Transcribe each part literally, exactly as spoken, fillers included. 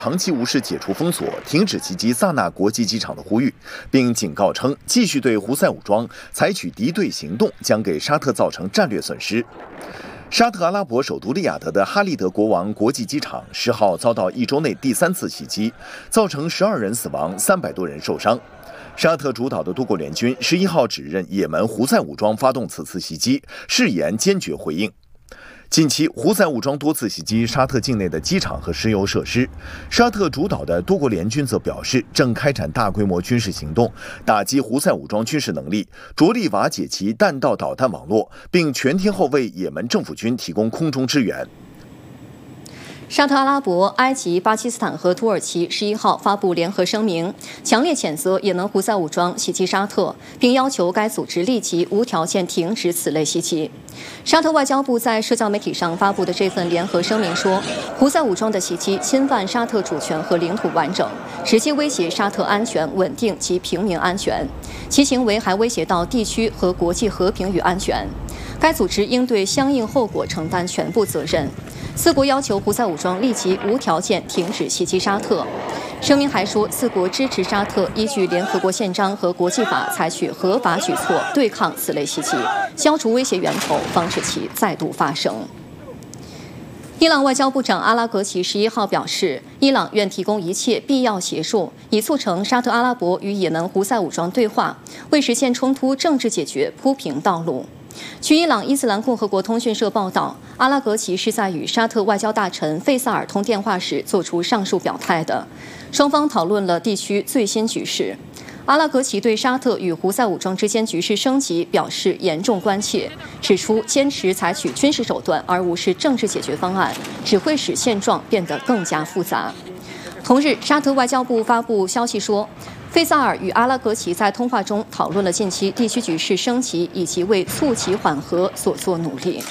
长期无视解除封锁、停止袭击萨那国际机场的呼吁，并警告称，继续对胡塞武装采取敌对行动将给沙特造成战略损失。沙特阿拉伯首都利雅得的哈利德国王国际机场十号遭到一周内第三次袭击，造成十二人死亡、三百多人受伤。沙特主导的多国联军十一号指认也门胡塞武装发动此次袭击，誓言坚决回应。近期，胡塞武装多次袭击沙特境内的机场和石油设施。沙特主导的多国联军则表示，正开展大规模军事行动，打击胡塞武装军事能力，着力瓦解其弹道导弹网络，并全天候为也门政府军提供空中支援。 沙特阿拉伯、埃及、巴基斯坦和土耳其十一号发布联合声明，强烈谴责也门胡塞武装袭击沙特，并要求该组织立即无条件停止此类袭击。沙特外交部在社交媒体上发布的这份联合声明说，胡塞武装的袭击侵犯沙特主权和领土完整，直接威胁沙特安全、稳定及平民安全，其行为还威胁到地区和国际和平与安全。该组织应对相应后果承担全部责任。四国要求胡塞武装立即无条件停止袭击沙特。声明还说，四国支持沙特依据联合国宪章和国际法采取合法举措对抗此类袭击，消除威胁源头，防止其再度发生。伊朗外交部长阿拉格齐十一号表示，伊朗愿提供一切必要协助，以促成沙特阿拉伯与也门胡塞武装对话，为实现冲突政治解决铺平道路。据伊朗伊斯兰共和国通讯社报道，阿拉格齐是在与沙特外交大臣费萨尔通电话时做出上述表态的，双方讨论了地区最新局势。阿拉格齐对沙特与胡塞武装之间局势升级表示严重关切，指出坚持采取军事手段而无视政治解决方案，只会使现状变得更加复杂。同日，沙特外交部发布消息说，费萨尔与阿拉格齐在通话中讨论了近期地区局势升级以及为促其缓和所做努力。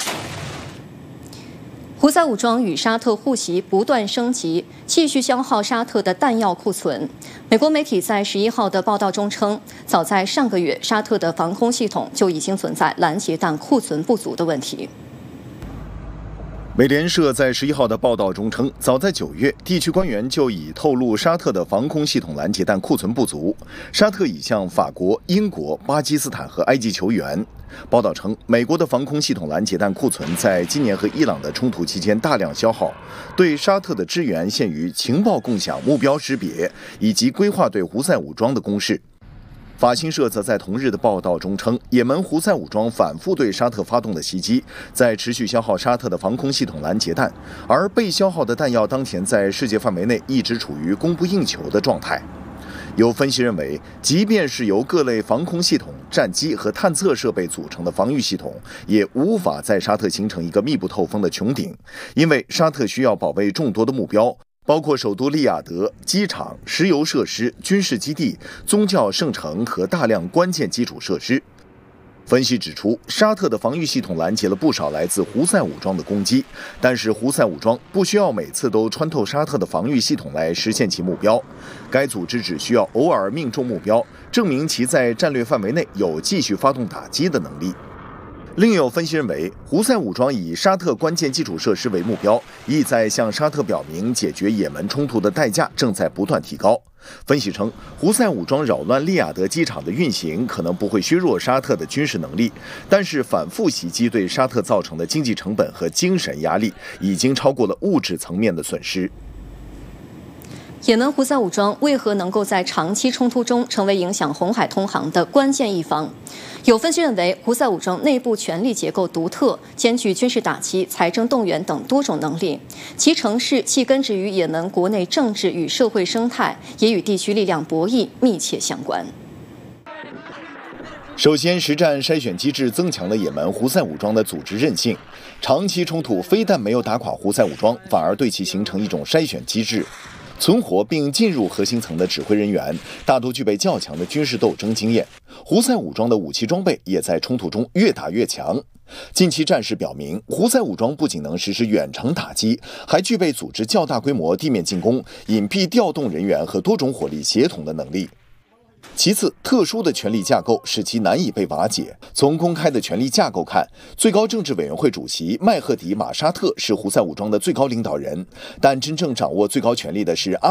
胡塞武装与沙特互袭不断升级，继续消耗沙特的弹药库存。美国媒体在十一号的报道中称，早在上个月，沙特的防空系统就已经存在拦截弹库存不足的问题。 美联社在十一号的报道中称，早在九月，地区官员就已透露沙特的防空系统拦截弹库存不足。沙特已向法国、英国、巴基斯坦和埃及求援。报道称，美国的防空系统拦截弹库存在今年和伊朗的冲突期间大量消耗，对沙特的支援限于情报共享、目标识别以及规划对胡塞武装的攻势。法新社则在同日的报道中称，也门胡塞武装反复对沙特发动的袭击，在持续消耗沙特的防空系统拦截弹，而被消耗的弹药当前在世界范围内一直处于供不应求的状态。有分析认为，即便是由各类防空系统、战机和探测设备组成的防御系统，也无法在沙特形成一个密不透风的穹顶，因为沙特需要保卫众多的目标，包括首都利雅得、机场、石油设施、军事基地、宗教圣城和大量关键基础设施。分析指出，沙特的防御系统拦截了不少来自胡塞武装的攻击，但是胡塞武装不需要每次都穿透沙特的防御系统来实现其目标，该组织只需要偶尔命中目标，证明其在战略范围内有继续发动打击的能力。另有分析认为，胡塞武装以沙特关键基础设施为目标，意在向沙特表明解决也门冲突的代价正在不断提高。分析称，胡塞武装扰乱利雅得机场的运行可能不会削弱沙特的军事能力，但是反复袭击对沙特造成的经济成本和精神压力已经超过了物质层面的损失。 也门胡塞武装为何能够在长期冲突中成为影响红海通航的关键一方？有分析认为，胡塞武装内部权力结构独特，兼具军事打击、财政动员等多种能力，其成势既根植于也门国内政治与社会生态，也与地区力量博弈密切相关。 首先，实战筛选机制增强了也门胡塞武装的组织韧性。长期冲突非但没有打垮胡塞武装，反而对其形成一种筛选机制。存活并进入核心层的指挥人员大都具备较强的军事斗争经验，胡塞武装的武器装备也在冲突中越打越强。近期战事表明，胡塞武装不仅能实施远程打击，还具备组织较大规模地面进攻、隐蔽调动人员和多种火力协同的能力。 其次，特殊的权力架构使其难以被瓦解。从公开的权力架构看，最高政治委员会主席麦赫迪·马沙特是胡塞武装的最高领导人，但真正掌握最高权力的是阿